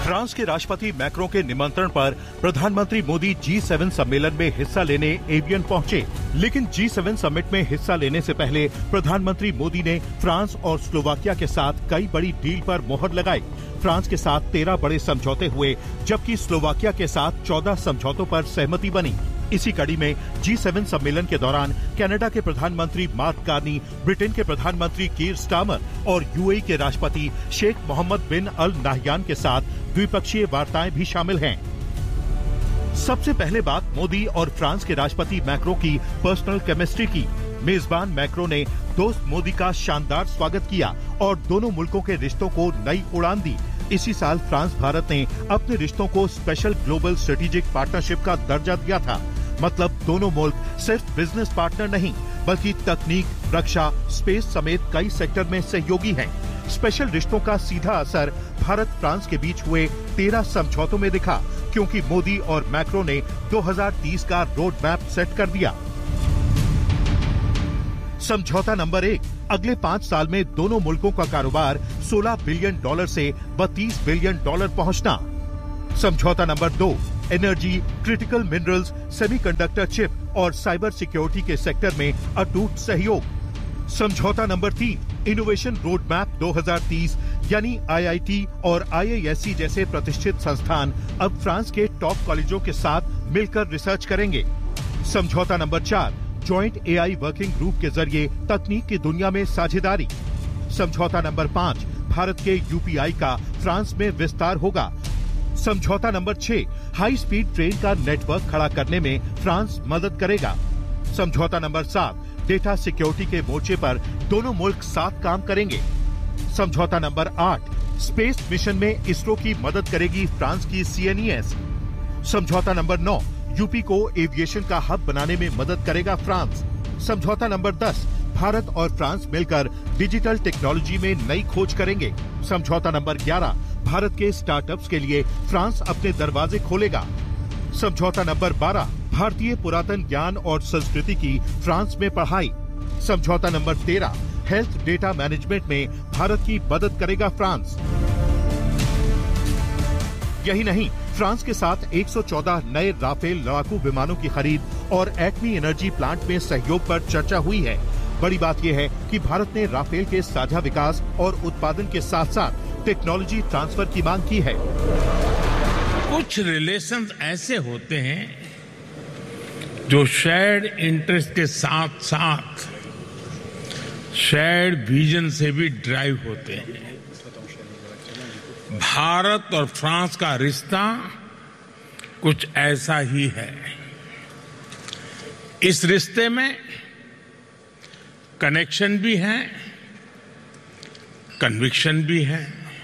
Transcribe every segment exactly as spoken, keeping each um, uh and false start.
France के राष्ट्रपति Macron के निमंत्रण पर प्रधानमंत्री मोदी जी सेवन सम्मेलन में हिस्सा लेने एवियन पहुंचे, लेकिन जी सेवन समिट में हिस्सा लेने से पहले प्रधानमंत्री मोदी ने फ्रांस और स्लोवाकिया के साथ कई बड़ी डील पर मोहर लगाई। फ्रांस के साथ तेरह बड़े समझौते हुए, जबकि स्लोवाकिया के साथ चौदह समझौतों पर सहमति बनी। इसी कड़ी में जी सेवन सम्मेलन के दौरान कनाडा के प्रधानमंत्री मार्क कार्नी, ब्रिटेन के प्रधानमंत्री कीर स्टारमर और यूएई के राष्ट्रपति शेख मोहम्मद बिन अल नाहयान के साथ द्विपक्षीय वार्ताएं भी शामिल हैं। सबसे पहले बात मोदी और फ्रांस के राष्ट्रपति मैक्रों की पर्सनल केमिस्ट्री की। मेजबान मैक्रों ने दोस्त मोदी का शानदार स्वागत किया और दोनों मुल्कों के रिश्तों को नई उड़ान दी। इसी साल फ्रांस भारत ने अपने रिश्तों को स्पेशल ग्लोबल स्ट्रेटेजिक पार्टनरशिप का दर्जा दिया था। मतलब दोनों मुल्क सिर्फ बिजनेस पार्टनर नहीं, बल्कि तकनीक, रक्षा, स्पेस समेत कई सेक्टर में सहयोगी हैं। स्पेशल रिश्तों का सीधा असर भारत फ्रांस के बीच हुए तेरह समझौतों में दिखा, क्योंकि मोदी और मैक्रों ने दो हज़ार तीस का रोड मैप सेट कर दिया। समझौता नंबर एक, अगले पाँच साल में दोनों मुल्कों का कारोबार सोलह बिलियन डॉलर से बत्तीस बिलियन डॉलर पहुंचना। समझौता नंबर दो, energy, critical minerals, semiconductor chip और साइबर सिक्योरिटी के सेक्टर में अटूट सहयोग। समझौता नंबर तीन, इनोवेशन रोड मैप दो हज़ार तीस, यानी आई आई टी और आई आई एस सी जैसे प्रतिष्ठित संस्थान अब फ्रांस के टॉप कॉलेजों के साथ मिलकर रिसर्च करेंगे। समझौता नंबर चार, joint A I working group के जरिए तकनीक की दुनिया में साझेदारी। समझौता नंबर पाँच, भारत के यू पी आई का फ्रांस में विस्तार होगा। समझौता नंबर छह, हाई स्पीड ट्रेन का नेटवर्क खड़ा करने में फ्रांस मदद करेगा। समझौता नंबर सात, डेटा सिक्योरिटी के मोर्चे पर दोनों मुल्क साथ काम करेंगे। समझौता नंबर आठ, स्पेस मिशन में इसरो की मदद करेगी फ्रांस की सी एन ई एस। समझौता नंबर नौ, यूपी को एविएशन का हब बनाने में मदद करेगा फ्रांस। समझौता नंबर दस, भारत और फ्रांस मिलकर डिजिटल टेक्नोलॉजी में नई खोज करेंगे। समझौता नंबर ग्यारह, भारत के स्टार्टअप्स के लिए फ्रांस अपने दरवाजे खोलेगा। समझौता नंबर बारह, भारतीय पुरातन ज्ञान और संस्कृति की फ्रांस में पढ़ाई। समझौता नंबर तेरह, हेल्थ डेटा मैनेजमेंट में भारत की मदद करेगा फ्रांस। यही नहीं, फ्रांस के साथ एक सौ चौदह नए राफेल लड़ाकू विमानों की खरीद और एटमी एनर्जी प्लांट में सहयोग पर चर्चा हुई है। बड़ी बात यह है कि भारत ने राफेल के साझा विकास और उत्पादन के साथ साथ टेक्नोलॉजी ट्रांसफर की मांग की है। कुछ रिलेशंस ऐसे होते हैं जो शेयर्ड इंटरेस्ट के साथ साथ शेयर्ड विजन से भी ड्राइव होते हैं। भारत और फ्रांस का रिश्ता कुछ ऐसा ही है। इस रिश्ते में कनेक्शन भी है, कन्विक्शन भी है।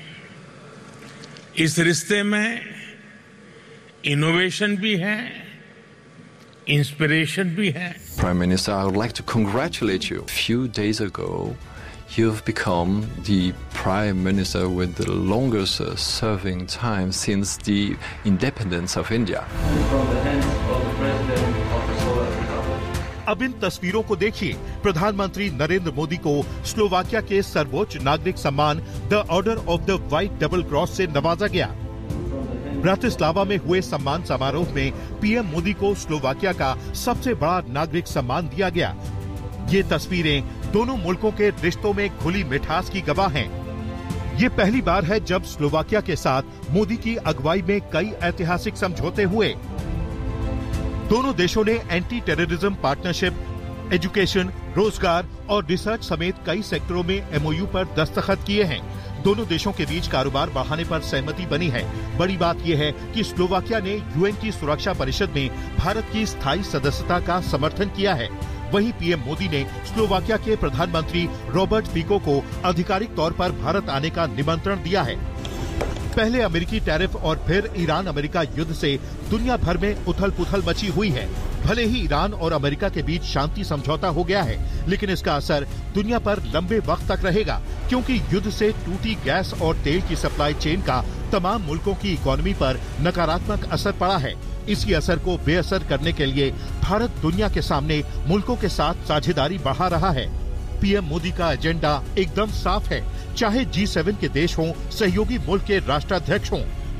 इस रिश्ते में इनोवेशन भी है, इंस्पिरेशन भी है। Prime Minister, I would like to congratulate you. A few days ago, you've become the Prime Minister with the longest uh, serving time since the independence of India. From the hands of the President of the Slovak Republic. अब इन तस्वीरों को देखिए। प्रधानमंत्री नरेंद्र मोदी को Slovakia के सर्वोच्च नागरिक सम्मान the order of the white double cross से नवाजा गया। ब्रातिस्लावा में हुए सम्मान समारोह में पीएम मोदी को स्लोवाकिया का सबसे बड़ा नागरिक सम्मान दिया गया। ये तस्वीरें दोनों मुल्कों के रिश्तों में घुली मिठास की गवाह हैं। ये पहली बार है जब स्लोवाकिया के साथ मोदी की अगुवाई में कई ऐतिहासिक समझौते हुए। दोनों देशों ने एंटी टेररिज्म पार्टनरशिप, एजुकेशन, रोजगार और रिसर्च समेत कई सेक्टरों में एम ओ यू पर दस्तखत किए हैं। दोनों देशों के बीच कारोबार बढ़ाने पर सहमति बनी है। बड़ी बात यह है कि स्लोवाकिया ने यू एन की सुरक्षा परिषद में भारत की स्थायी सदस्यता का समर्थन किया है। वहीं पीएम मोदी ने स्लोवाकिया के प्रधानमंत्री रॉबर्ट फिको को आधिकारिक तौर पर भारत आने का निमंत्रण दिया है। पहले अमेरिकी टैरिफ और फिर ईरान अमेरिका युद्ध से दुनिया भर में उथल पुथल मची हुई है। भले ही ईरान और अमेरिका के बीच शांति समझौता हो गया है, लेकिन इसका असर दुनिया पर लंबे वक्त तक रहेगा, क्योंकि युद्ध से टूटी गैस और तेल की सप्लाई चेन का तमाम मुल्कों की इकोनॉमी पर नकारात्मक असर पड़ा है। इसी असर को बेअसर करने के लिए भारत दुनिया के सामने मुल्कों के साथ साझेदारी बढ़ा रहा है। पीएम मोदी का एजेंडा एकदम साफ है। चाहे जी सेवन के देश हों, सहयोगी मुल्क के राष्ट्राध्यक्ष हों,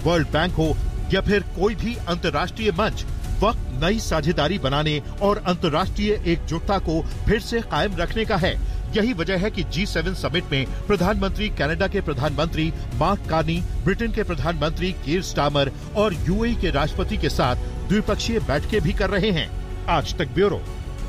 वर्ल्ड बैंक हो या फिर कोई भी अंतर्राष्ट्रीय मंच, वक्त नई साझेदारी बनाने और अंतर्राष्ट्रीय एकजुटता को फिर से कायम रखने का है। यही वजह है कि जी सेवन समिट में प्रधानमंत्री कनाडा के प्रधानमंत्री मार्क कार्नी, ब्रिटेन के प्रधानमंत्री कीर स्टारमर और यूएई के राष्ट्रपति के साथ द्विपक्षीय बैठकें भी कर रहे हैं। आज तक ब्यूरो।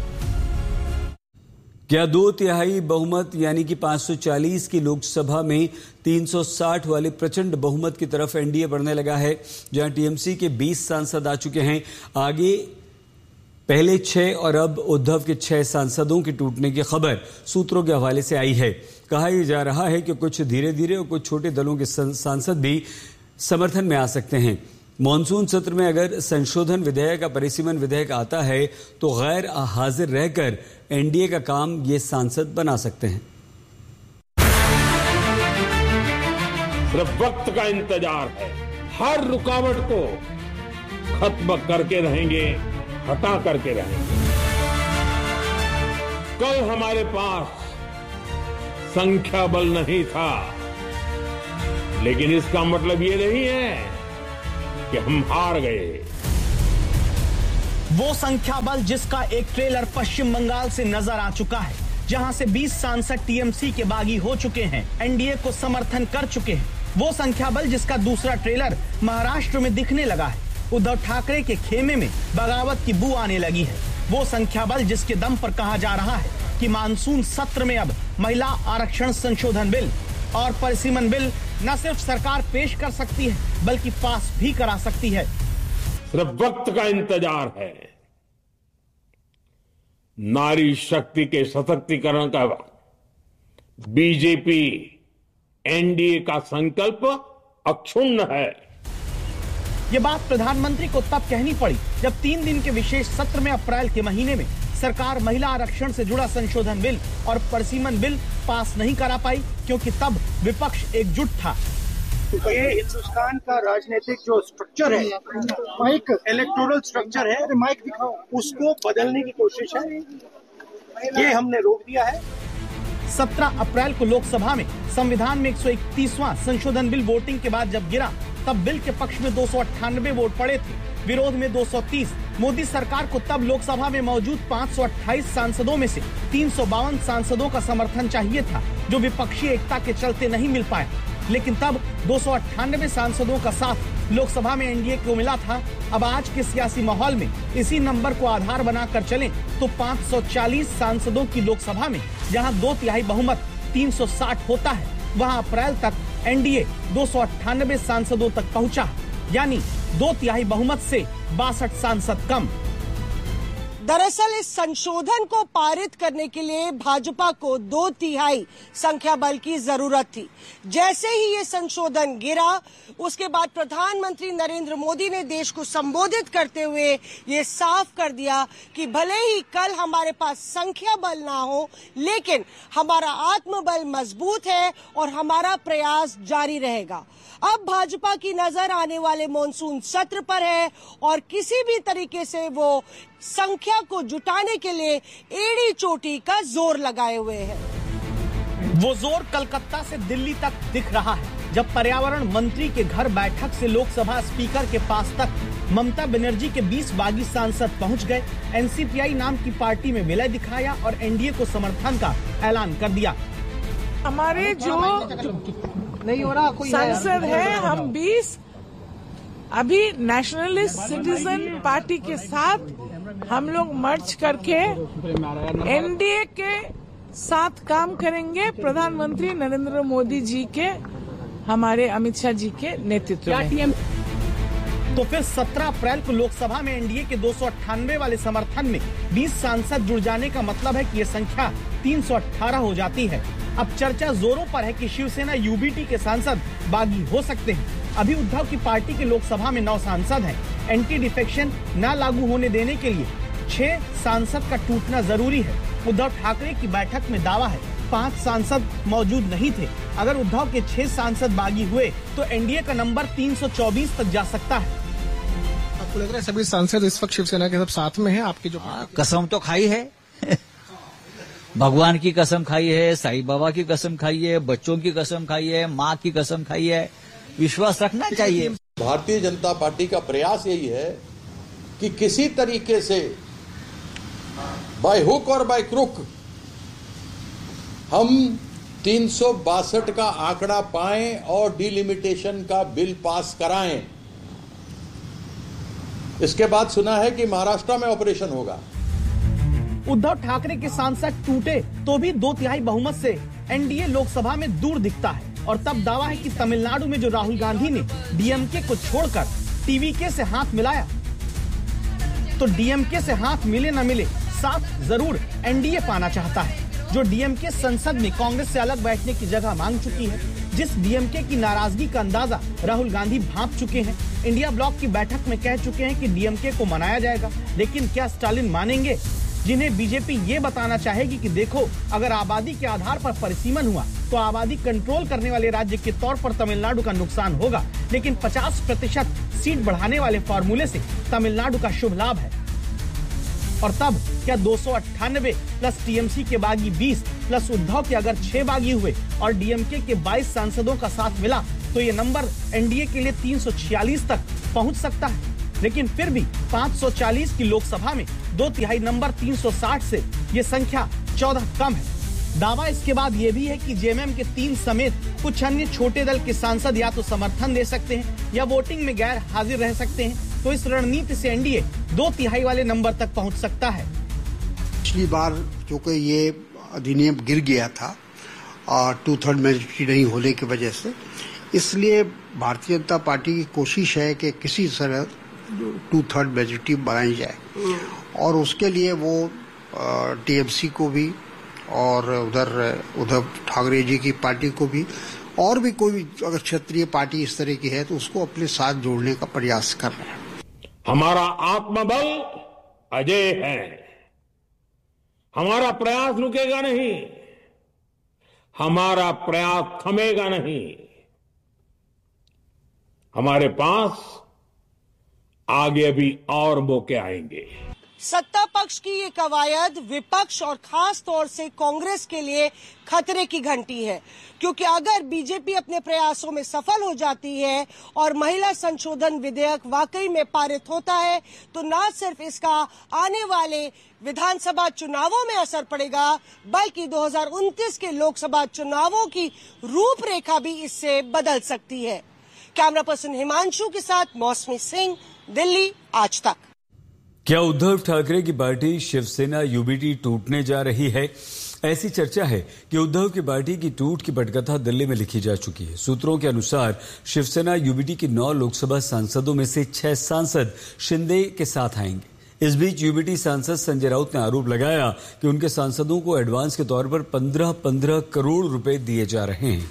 क्या दो तिहाई बहुमत यानी कि पाँच सौ चालीस की लोकसभा में तीन सौ साठ वाले प्रचंड बहुमत की तरफ एनडीए बढ़ने लगा है, जहां टीएमसी के बीस सांसद आ चुके हैं। आगे पहले छह और अब उद्धव के छह सांसदों के टूटने की खबर सूत्रों के हवाले से आई है। कहा यह जा रहा है कि कुछ धीरे धीरे और कुछ छोटे दलों के सांसद भी समर्थन में आ सकते हैं। मॉनसून सत्र में अगर संशोधन विधेयक या परिसीमन विधेयक आता है तो गैर हाजिर रहकर एनडीए का काम ये सांसद बना सकते हैं। सिर्फ वक्त का इंतजार है। हर रुकावट को खत्म करके रहेंगे, हटा करके रहेंगे। कल हमारे पास संख्या बल नहीं था, लेकिन इसका मतलब ये नहीं है कि हम हार गए। वो संख्या बल जिसका एक ट्रेलर पश्चिम बंगाल से नजर आ चुका है, जहां से बीस सांसद टीएमसी के बागी हो चुके हैं, एनडीए को समर्थन कर चुके हैं। वो संख्या बल जिसका दूसरा ट्रेलर महाराष्ट्र में दिखने लगा है। उद्धव ठाकरे के खेमे में बगावत की बू आने लगी है। वो संख्या बल जिसके दम पर कहा जा रहा है कि मानसून सत्र में अब महिला आरक्षण संशोधन बिल और परिसीमन बिल न सिर्फ सरकार पेश कर सकती है बल्कि पास भी करा सकती है। सिर्फ वक्त का इंतजार है। नारी शक्ति के सशक्तिकरण का बीजेपी एनडीए का संकल्प अक्षुण्ण है। ये बात प्रधानमंत्री को तब कहनी पड़ी जब तीन दिन के विशेष सत्र में अप्रैल के महीने में सरकार महिला आरक्षण से जुड़ा संशोधन बिल और परिसीमन बिल पास नहीं करा पाई, क्योंकि तब विपक्ष एकजुट था। ये हिंदुस्तान का राजनीतिक जो स्ट्रक्चर है, माइक इलेक्टोरल स्ट्रक्चर है, माइक दिखाओ, उसको बदलने की कोशिश है। ये हमने रोक दिया है। सत्रह अप्रैल को लोकसभा में संविधान में एक सौ इकतीसवां संशोधन बिल वोटिंग के बाद जब गिरा, तब बिल के पक्ष में दो सौ अट्ठानबे वोट पड़े थे, विरोध में दो सौ तीस। मोदी सरकार को तब लोकसभा में मौजूद पाँच सौ अट्ठाईस सांसदों में से तीन सौ बावन सांसदों का समर्थन चाहिए था, जो विपक्षी एकता के चलते नहीं मिल पाया। लेकिन तब दो सौ अट्ठानबे सांसदों का साथ लोकसभा में एनडीए को मिला था। अब आज के सियासी माहौल में इसी नंबर को आधार बनाकर चलें तो पाँच सौ चालीस सांसदों की लोकसभा में जहां दो तिहाई बहुमत तीन सौ साठ होता है, वहां अप्रैल तक एनडीए दो सौ अट्ठानबे सांसदों तक पहुंचा, यानी दो तिहाई बहुमत से बासठ सांसद कम। दरअसल इस संशोधन को पारित करने के लिए भाजपा को दो तिहाई संख्या बल की जरूरत थी। जैसे ही ये संशोधन गिरा, उसके बाद प्रधानमंत्री नरेंद्र मोदी ने देश को संबोधित करते हुए ये साफ कर दिया कि भले ही कल हमारे पास संख्या बल ना हो, लेकिन हमारा आत्मबल मजबूत है और हमारा प्रयास जारी रहेगा। अब भाजपा की नजर आने वाले मॉनसून सत्र पर है और किसी भी तरीके से वो संख्या को जुटाने के लिए एड़ी चोटी का जोर लगाए हुए हैं। वो जोर कलकत्ता से दिल्ली तक दिख रहा है, जब पर्यावरण मंत्री के घर बैठक से लोकसभा स्पीकर के पास तक ममता बनर्जी के बीस बागी सांसद पहुंच गए, एनसीपीआई नाम की पार्टी में विलय दिखाया और एनडीए को समर्थन का ऐलान कर दिया। हमारे जो नहीं हो रहा कोई सांसद है, हम बीस अभी नेशनलिस्ट सिटीजन पार्टी के साथ हम लोग मर्ज करके एनडीए के साथ काम करेंगे। प्रधानमंत्री नरेंद्र मोदी जी के, हमारे अमित शाह जी के नेतृत्व में। तो फिर सत्रह अप्रैल को लोकसभा में एनडीए के दो सौ अट्ठानवे वाले समर्थन में बीस सांसद जुड़ जाने का मतलब है कि ये संख्या तीन सौ अठारह हो जाती है। अब चर्चा जोरों पर है कि शिवसेना यूबीटी के सांसद बागी हो सकते हैं। अभी उद्धव की पार्टी के लोकसभा में नौ सांसद हैं। एंटी डिफेक्शन न लागू होने देने के लिए छह सांसद का टूटना जरूरी है। उद्धव ठाकरे की बैठक में दावा है पांच सांसद मौजूद नहीं थे। अगर उद्धव के छह सांसद बागी हुए तो एनडीए का नंबर तीन सौ चौबीस तक जा सकता है। आपको लग रहा है सभी सांसद इस वक्त शिवसेना के सब साथ में हैं? आपकी जो कसम तो खाई है, भगवान की कसम खाई है, साईं बाबा की कसम खाई है, बच्चों की कसम खाई है, माँ की कसम खाई है। विश्वास रखना चाहिए। भारतीय जनता पार्टी का प्रयास यही है कि किसी तरीके से बाय हुक और बाय क्रुक हम तीन सौ बासठ का आंकड़ा पाएं और डिलिमिटेशन का बिल पास कराएं। इसके बाद सुना है कि महाराष्ट्र में ऑपरेशन होगा। उद्धव ठाकरे के सांसद टूटे तो भी दो तिहाई बहुमत से एनडीए लोकसभा में दूर दिखता है और तब दावा है कि तमिलनाडु में जो राहुल गांधी ने डीएमके को छोड़कर टीवीके से हाथ मिलाया, तो डीएमके से हाथ मिले न मिले साथ जरूर एनडीए पाना चाहता है, जो डीएमके संसद में कांग्रेस से अलग बैठने की जगह मांग चुकी है। जिस डीएमके की नाराजगी का अंदाजा राहुल गांधी भांप चुके हैं। इंडिया ब्लॉक की बैठक में कह चुके हैं कि डीएमके को मनाया जाएगा, लेकिन क्या स्टालिन मानेंगे, जिन्हें बीजेपी ये बताना चाहेगी कि देखो अगर आबादी के आधार पर परिसीमन हुआ तो आबादी कंट्रोल करने वाले राज्य के तौर पर तमिलनाडु का नुकसान होगा, लेकिन पचास प्रतिशत सीट बढ़ाने वाले फॉर्मूले से तमिलनाडु का शुभ लाभ है। और तब क्या दो सौ अट्ठानवे प्लस टीएमसी के बागी बीस प्लस उद्धव के अगर छह बागी हुए और डीएमके के बाईस सांसदों का साथ मिला तो ये नंबर एनडीए के लिए तीन सौ छियालीस तक पहुंच सकता है। लेकिन फिर भी पाँच सौ चालीस की लोकसभा में दो तिहाई नंबर तीन सौ साठ से ये संख्या चौदह कम है। दावा इसके बाद ये भी है कि जेएमएम के तीन समेत कुछ अन्य छोटे दल के सांसद या तो समर्थन दे सकते हैं या वोटिंग में गैर हाजिर रह सकते हैं, तो इस रणनीति से एनडीए दो तिहाई वाले नंबर तक पहुंच सकता है। पिछली बार जो कि ये अधिनियम गिर गया था और टू थर्ड मेजोरिटी नहीं होने की वजह से, इसलिए भारतीय जनता पार्टी की कोशिश है कि किसी तरह टू थर्ड मेजोरिटी बनाई जाए और उसके लिए वो टीएमसी को भी और उधर उद्धव ठाकरे जी की पार्टी को भी और भी कोई अगर क्षेत्रीय पार्टी इस तरह की है तो उसको अपने साथ जोड़ने का प्रयास कर रहे हैं। हमारा आत्मबल अजय है, हमारा प्रयास रुकेगा नहीं, हमारा प्रयास थमेगा नहीं। हमारे पास आगे भी और मौके आएंगे। सत्ता पक्ष की ये कवायद विपक्ष और खास तौर से कांग्रेस के लिए खतरे की घंटी है, क्योंकि अगर बीजेपी अपने प्रयासों में सफल हो जाती है और महिला संशोधन विधेयक वाकई में पारित होता है तो न सिर्फ इसका आने वाले विधानसभा चुनावों में असर पड़ेगा, बल्कि दो हज़ार उनतीस के लोकसभा चुनावों की रूपरेखा भी इससे बदल सकती है। कैमरा पर्सन हिमांशु के साथ मौसमी सिंह, दिल्ली, आज तक। क्या उद्धव ठाकरे की पार्टी शिवसेना यूबीटी टूटने जा रही है? ऐसी चर्चा है कि उद्धव की पार्टी की टूट की पटकथा दिल्ली में लिखी जा चुकी है। सूत्रों के अनुसार शिवसेना यूबीटी के नौ लोकसभा सांसदों में से छह सांसद शिंदे के साथ आएंगे। इस बीच यूबीटी सांसद संजय राउत ने आरोप लगाया कि उनके सांसदों को एडवांस के तौर पर पंद्रह पंद्रह करोड़ रुपए दिए जा रहे हैं।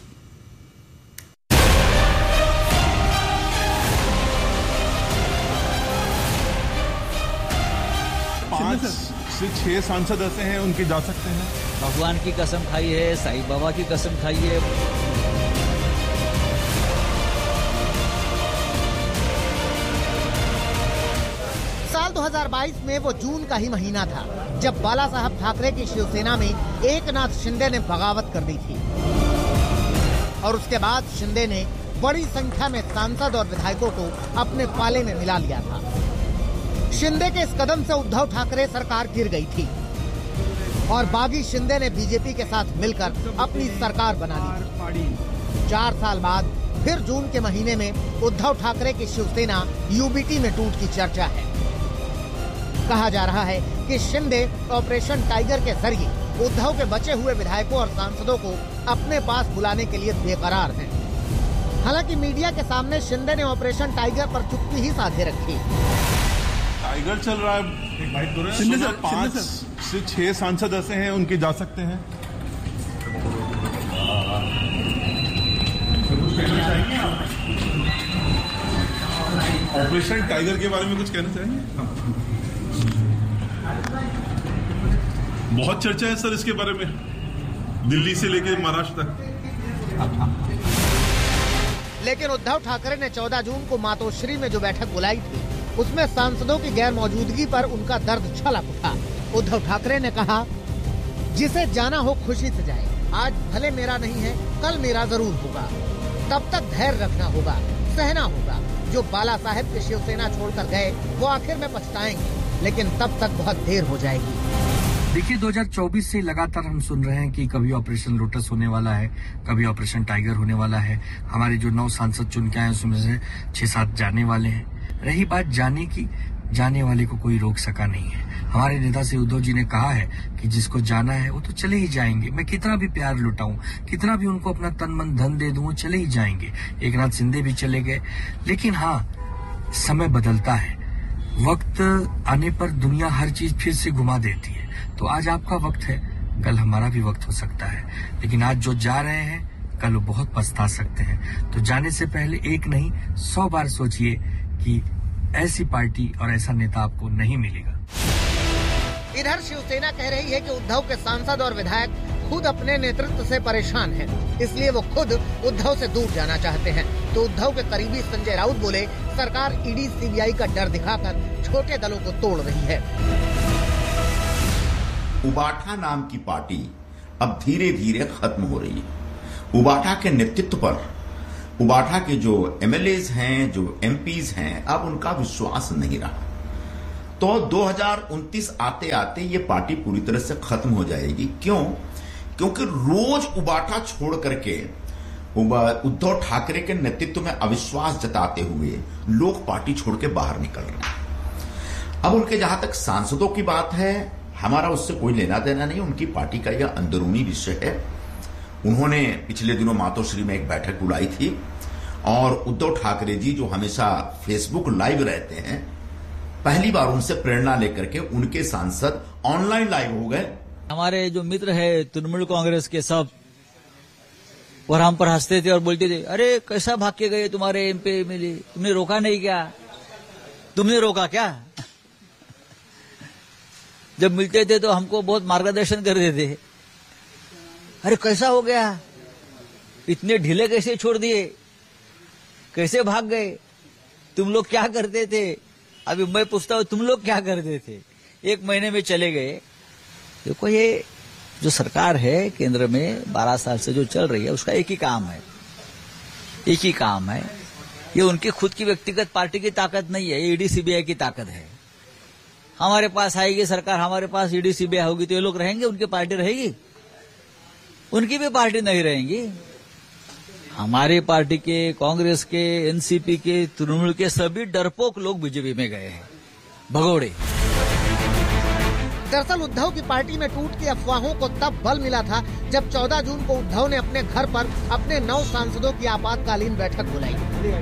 पांच से छह सांसद ऐसे हैं उनके जा सकते हैं। भगवान की कसम खाई है, साईं बाबा की कसम खाई है। साल दो हज़ार बाईस में वो जून का ही महीना था जब बाला साहब ठाकरे की शिवसेना में एकनाथ शिंदे ने बगावत कर दी थी और उसके बाद शिंदे ने बड़ी संख्या में सांसद और विधायकों को अपने पाले में मिला लिया था। शिंदे के इस कदम से उद्धव ठाकरे सरकार गिर गई थी और बागी शिंदे ने बीजेपी के साथ मिलकर अपनी सरकार बना ली। चार साल बाद फिर जून के महीने में उद्धव ठाकरे की शिवसेना यूबीटी में टूट की चर्चा है। कहा जा रहा है कि शिंदे ऑपरेशन टाइगर के जरिए उद्धव के बचे हुए विधायकों और सांसदों को अपने पास बुलाने के लिए बेकरार हैं। हालांकि मीडिया के सामने शिंदे ने ऑपरेशन टाइगर पर चुप्पी ही साधे रखी। टाइगर चल रहा है, शिंदे से पांच से छह सांसद ऐसे हैं उनके जा सकते हैं। ऑपरेशन टाइगर के बारे में कुछ कहना चाहेंगे? बहुत चर्चा है सर इसके बारे में, दिल्ली से लेकर महाराष्ट्र तक। लेकिन उद्धव ठाकरे ने चौदह जून को मातोश्री में जो बैठक बुलाई थी उसमें सांसदों की गैर मौजूदगी पर उनका दर्द छलक उठा। उद्धव ठाकरे ने कहा, जिसे जाना हो खुशी से जाए, आज भले मेरा नहीं है कल मेरा जरूर होगा, तब तक धैर्य रखना होगा, सहना होगा, जो बाला साहेब की शिवसेना छोड़कर गए वो आखिर में पछताएंगे, लेकिन तब तक बहुत देर हो जाएगी। देखिए, दो हज़ार चौबीस से लगातार हम सुन रहे हैं कि कभी ऑपरेशन लोटस होने वाला है, कभी ऑपरेशन टाइगर होने वाला है। हमारे जो नौ सांसद चुन के आए उसमें से छह सात जाने वाले हैं। रही बात जाने की, जाने वाले को कोई रोक सका नहीं है। हमारे नेता से उद्धव जी ने कहा है कि जिसको जाना है वो तो चले ही जाएंगे। मैं कितना भी प्यार लुटाऊं, कितना भी उनको अपना तन मन धन दे दूं, वो चले ही जाएंगे। एक नाथ शिंदे भी चले गए। लेकिन हाँ, समय बदलता है। वक्त आने पर दुनिया हर चीज फिर से घुमा देती है। तो आज आपका वक्त है, कल हमारा भी वक्त हो सकता है। लेकिन आज जो जा रहे हैं कल वो बहुत पछता सकते हैं। तो जाने से पहले एक नहीं सौ बार सोचिए कि ऐसी पार्टी और ऐसा नेता आपको नहीं मिलेगा। इधर शिवसेना कह रही है कि उद्धव के सांसद और विधायक खुद अपने नेतृत्व से परेशान हैं, इसलिए वो खुद उद्धव से दूर जाना चाहते हैं। तो उद्धव के करीबी संजय राउत बोले, सरकार ईडी सीबीआई का डर दिखाकर छोटे दलों को तोड़ रही है। उबाठा नाम की पार्टी अब धीरे धीरे खत्म हो रही है। उबाठा के नेतृत्व पर उबाठा के जो एमएलएज हैं, जो एमपीज हैं, अब उनका विश्वास नहीं रहा। तो दो हज़ार उनतीस आते आते ये पार्टी पूरी तरह से खत्म हो जाएगी। क्यों? क्योंकि रोज उबाठा छोड़ करके उद्धव ठाकरे के नेतृत्व में अविश्वास जताते हुए लोग पार्टी छोड़ के बाहर निकल रहे हैं। अब उनके जहां तक सांसदों की बात है, हमारा उससे कोई लेना देना नहीं। उनकी पार्टी का यह अंदरूनी विषय है। उन्होंने पिछले दिनों मातोश्री में एक बैठक बुलाई थी और उद्धव ठाकरे जी जो हमेशा फेसबुक लाइव रहते हैं, पहली बार उनसे प्रेरणा लेकर के उनके सांसद ऑनलाइन लाइव हो गए। हमारे जो मित्र है तृणमूल कांग्रेस के सब और हम पर हंसते थे और बोलते थे, अरे कैसा भाग के गए तुम्हारे एमपी एमएलए, तुमने रोका नहीं क्या? तुमने रोका क्या? जब मिलते थे तो हमको बहुत मार्गदर्शन करते थे। अरे कैसा हो गया, इतने ढीले कैसे छोड़ दिए, कैसे भाग गए, तुम लोग क्या करते थे? अभी मैं पूछता हूं, तुम लोग क्या करते थे? एक महीने में चले गए। देखो, ये जो सरकार है केंद्र में बारह साल से जो चल रही है, उसका एक ही काम है, एक ही काम है। ये उनकी खुद की व्यक्तिगत पार्टी की ताकत नहीं है, ये ईडी सीबीआई की ताकत है। हमारे पास आएगी सरकार, हमारे पास ईडी सीबीआई होगी तो ये लोग रहेंगे, उनकी पार्टी रहेगी? उनकी भी पार्टी नहीं रहेंगी। हमारी पार्टी के, कांग्रेस के, एनसीपी के, तृणमूल के सभी डरपोक लोग बीजेपी में गए हैं, भगोड़े। दरअसल उद्धव की पार्टी में टूट की अफवाहों को तब बल मिला था जब चौदह जून को उद्धव ने अपने घर पर अपने नौ सांसदों की आपातकालीन बैठक बुलाई।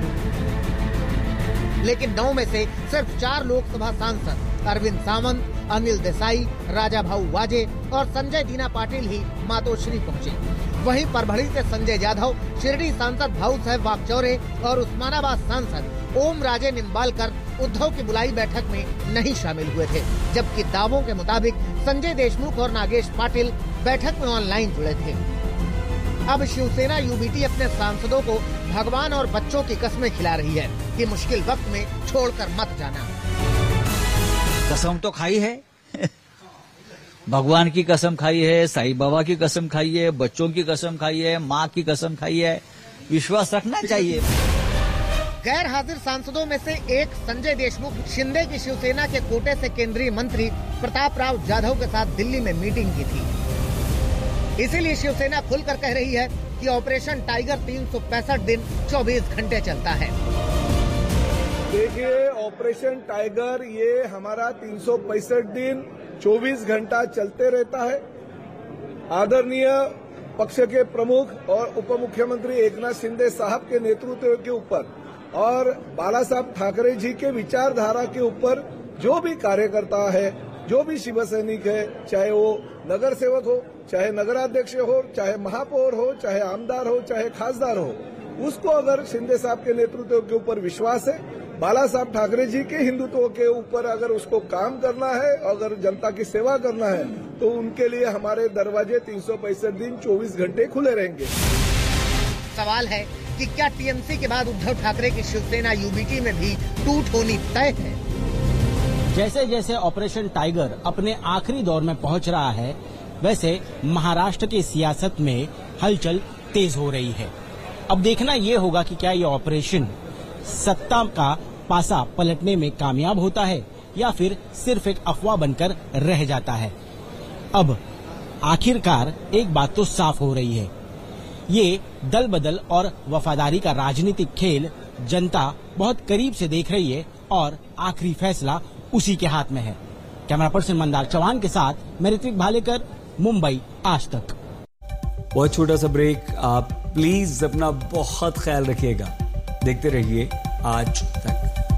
लेकिन नौ में से सिर्फ चार लोकसभा सांसद अरविंद सावंत, अनिल देसाई, राजा भाऊ वाजे और संजय दीना पाटिल ही मातोश्री पहुंचे। वहीं परभणी से संजय यादव, शिरडी सांसद भाऊ साहब वाकचौरे और उस्मानाबाद सांसद ओम राजे निम्बालकर उद्धव की बुलाई बैठक में नहीं शामिल हुए थे, जबकि दावों के मुताबिक संजय देशमुख और नागेश पाटिल बैठक में ऑनलाइन जुड़े थे। अब शिवसेना यूबीटी अपने सांसदों को भगवान और बच्चों की कस्में खिला रही है कि मुश्किल वक्त में छोड़कर मत जाना। कसम तो खाई है, भगवान की कसम खाई है, साईं बाबा की कसम खाई है, बच्चों की कसम खाई है, माँ की कसम खाई है। विश्वास रखना चाहिए। गैर हाजिर सांसदों में से एक संजय देशमुख शिंदे की शिवसेना के कोटे से केंद्रीय मंत्री प्रताप राव जाधव के साथ दिल्ली में मीटिंग की थी। इसीलिए शिवसेना खुलकर कह रही है कि ऑपरेशन टाइगर तीन सौ पैंसठ दिन चौबीस घंटे चलता है। देखिए, ऑपरेशन टाइगर ये हमारा तीन सौ पैंसठ दिन चौबीस घंटा चलते रहता है। आदरणीय पक्ष के प्रमुख और उप मुख्यमंत्री एकनाथ शिंदे साहब के नेतृत्व के ऊपर और बाला साहब ठाकरे जी के विचारधारा के ऊपर जो भी कार्यकर्ता है, जो भी शिव सैनिक है, चाहे वो नगर सेवक हो, चाहे नगराध्यक्ष हो, चाहे महापौर हो, चाहे आमदार हो, चाहे खासदार हो, उसको अगर शिंदे साहब के नेतृत्व के ऊपर विश्वास है, बाला साहब ठाकरे जी के हिंदुत्व के ऊपर अगर उसको काम करना है, अगर जनता की सेवा करना है, तो उनके लिए हमारे दरवाजे तीन सौ पैंसठ दिन चौबीस घंटे खुले रहेंगे। सवाल है कि क्या टीएमसी के बाद उद्धव ठाकरे की शिवसेना यूबीटी में भी टूट होनी तय है? जैसे जैसे ऑपरेशन टाइगर अपने आखिरी दौर में पहुंच रहा है, वैसे महाराष्ट्र की सियासत में हलचल तेज हो रही है। अब देखना ये होगा कि क्या ये ऑपरेशन सत्ता का पासा पलटने में कामयाब होता है या फिर सिर्फ एक अफवाह बनकर रह जाता है। अब आखिरकार एक बात तो साफ हो रही है, ये दल बदल और वफादारी का राजनीतिक खेल जनता बहुत करीब से देख रही है और आखिरी फैसला उसी के हाथ में है। कैमरा पर्सन मंदार चौहान के साथ मैं ऋत्विक भालेकर, मुंबई, आज तक। बहुत छोटा सा ब्रेक, आप प्लीज अपना बहुत ख्याल रखिएगा। देखते रहिए आज तक।